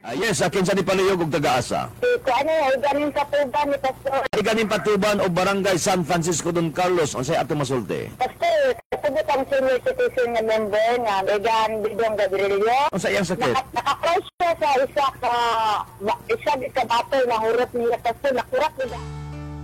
Yes, akin sa ni Paluyog ug taga-asa. Ano, ganing katuban ni Pastor. Ganing Patuban o Barangay San Francisco Don Carlos, unsay ato masulti? Pastor, kasabot ang senior citizen na member nga Megan Bidong Gabrielio. Unsay iyang sakit? Naka-close siya sa isa ka bato na hurot niya, Pastor. Nakurat niya.